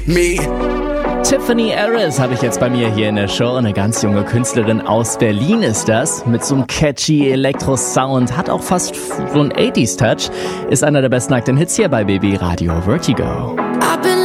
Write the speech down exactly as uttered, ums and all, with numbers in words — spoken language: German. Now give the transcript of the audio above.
Me. Tiffany Harris habe ich jetzt bei mir hier in der Show. Eine ganz junge Künstlerin aus Berlin ist das. Mit so einem catchy Elektro-Sound. Hat auch fast so einen achtziger-Touch. Ist einer der besten aktuellen Hits hier bei B B Radio Vertigo. I've been